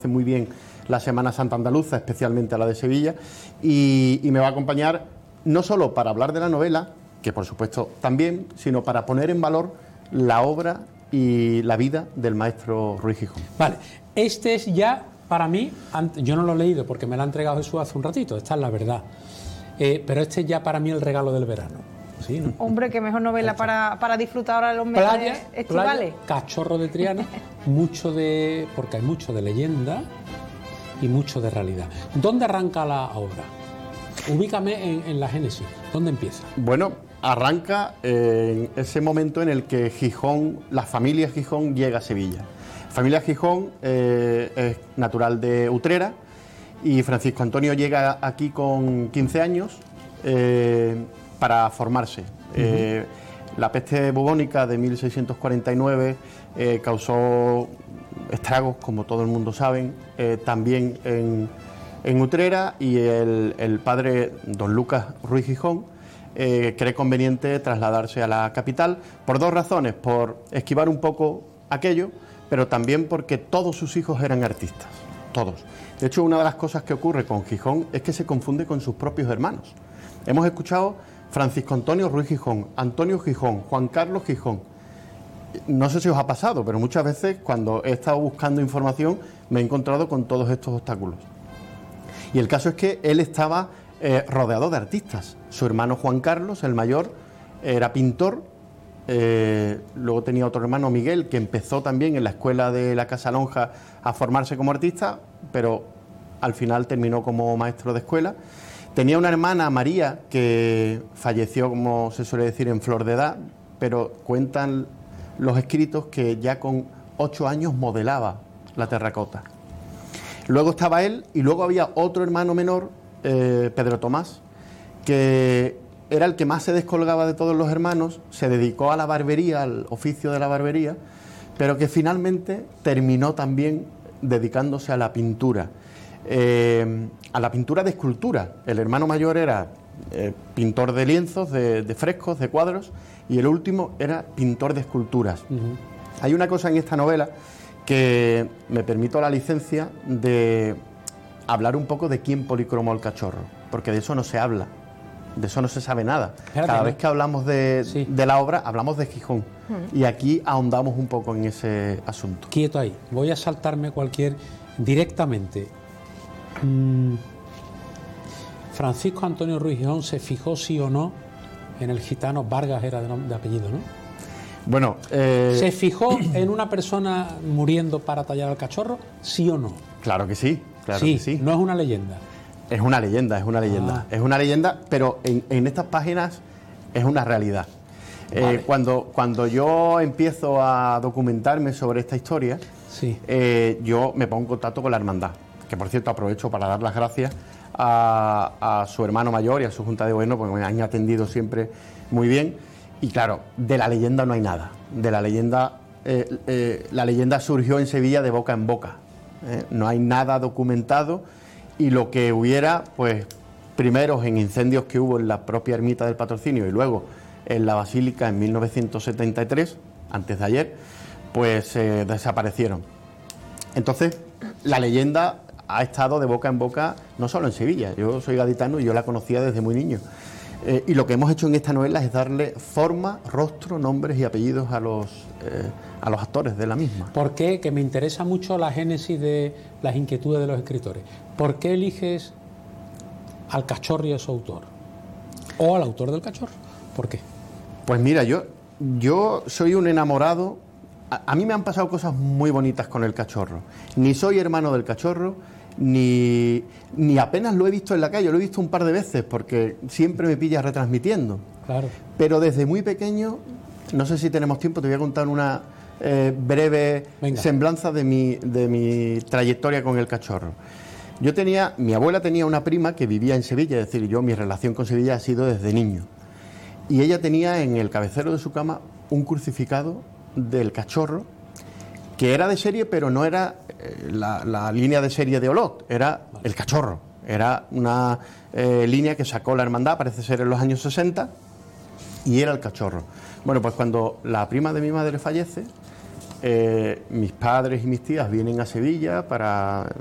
muy bien la Semana Santa andaluza, especialmente a la de Sevilla, y me va a acompañar no solo para hablar de la novela, que por supuesto también, sino para poner en valor la obra y la vida del maestro Ruiz Gijón. Vale, este es ya para mí, yo no lo he leído porque me lo ha entregado Jesús hace un ratito, esta es la verdad, pero este es ya para mí el regalo del verano. Sí, ¿no? Hombre, qué mejor novela para disfrutar ahora de los meses estivales. Cachorro de Triana, porque hay mucho de leyenda y mucho de realidad. ¿Dónde arranca la obra? Ubícame en la génesis. ¿Dónde empieza? Bueno, arranca en ese momento en el que Gijón, la familia Gijón llega a Sevilla. La familia Gijón es natural de Utrera y Francisco Antonio llega aquí con 15 años para formarse. La peste bubónica de 1649 causó estragos, como todo el mundo sabe, también en Utrera, y el padre don Lucas Ruiz Gijón cree conveniente trasladarse a la capital por dos razones: por esquivar un poco aquello, pero también porque todos sus hijos eran artistas, todos. De hecho, una de las cosas que ocurre con Gijón es que se confunde con sus propios hermanos. Hemos escuchado Francisco Antonio Ruiz Gijón, Antonio Gijón, Juan Carlos Gijón. No sé si os ha pasado, pero muchas veces cuando he estado buscando información me he encontrado con todos estos obstáculos. Y el caso es que él estaba rodeado de artistas. Su hermano Juan Carlos, el mayor, era pintor. Luego tenía otro hermano, Miguel, que empezó también en la escuela de la Casa Lonja a formarse como artista, pero al final terminó como maestro de escuela. Tenía una hermana, María, que falleció, como se suele decir, en flor de edad, pero cuentan los escritos que ya con 8 años modelaba la terracota. Luego estaba él, y luego había otro hermano menor, Pedro Tomás, que era el que más se descolgaba de todos los hermanos, se dedicó a la barbería, al oficio de la barbería, pero que finalmente terminó también dedicándose a la pintura. A la pintura de escultura. El hermano mayor era pintor de lienzos, de frescos, de cuadros, y el último era pintor de esculturas. Hay una cosa en esta novela que me permito la licencia de hablar un poco de quién policromó el cachorro, porque de eso no se habla, de eso no se sabe nada. Cada vez que hablamos de la obra, hablamos de Gijón, y aquí ahondamos un poco en ese asunto. Quieto ahí, voy a saltarme directamente. Francisco Antonio Ruiz Gijón se fijó, sí o no, en el gitano Vargas, era de apellido, ¿no? Bueno, ¿se fijó en una persona muriendo para tallar al cachorro, sí o no? Claro que sí, que sí. No es una leyenda. Es una leyenda, es una leyenda. Es una leyenda, pero en estas páginas es una realidad. Vale. Cuando yo empiezo a documentarme sobre esta historia, yo me pongo en contacto con la hermandad, que por cierto aprovecho para dar las gracias a su hermano mayor y a su junta de gobierno, porque me han atendido siempre muy bien. Y claro, de la leyenda no hay nada. De la leyenda surgió en Sevilla de boca en boca. No hay nada documentado, y lo que hubiera, pues primero en incendios que hubo en la propia ermita del Patrocinio y luego en la Basílica en 1973, antes de ayer, pues desaparecieron. Entonces, la leyenda ha estado de boca en boca, no solo en Sevilla. Yo soy gaditano y yo la conocía desde muy niño. Y lo que hemos hecho en esta novela es darle forma, rostro, nombres y apellidos a los actores de la misma. ¿Por qué? Que me interesa mucho la génesis de las inquietudes de los escritores. ¿Por qué eliges al cachorro y a su autor? ¿O al autor del cachorro? ¿Por qué? Pues mira, yo soy un enamorado. A mí me han pasado cosas muy bonitas con el cachorro. Ni soy hermano del cachorro, ni apenas lo he visto en la calle. Lo he visto un par de veces porque siempre me pilla retransmitiendo. Claro. Pero desde muy pequeño, no sé si tenemos tiempo, te voy a contar una breve semblanza de mi trayectoria con el cachorro. Mi abuela tenía una prima que vivía en Sevilla, es decir, mi relación con Sevilla ha sido desde niño. Y ella tenía en el cabecero de su cama un crucificado del cachorro, que era de serie, pero no era la línea de serie de Olot, era el cachorro. Era una línea que sacó la hermandad, parece ser en los años 60, y era el cachorro. Bueno, pues cuando la prima de mi madre fallece, mis padres y mis tías vienen a Sevilla para